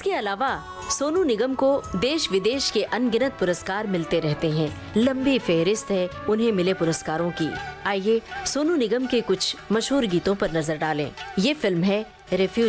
इसके अलावा सोनू निगम को देश विदेश के अनगिनत पुरस्कार मिलते रहते हैं। लंबी फेहरिस्त है उन्हें मिले पुरस्कारों की। आइए सोनू निगम के कुछ मशहूर गीतों पर नजर डालें। ये फिल्म है रिफ्यूजी।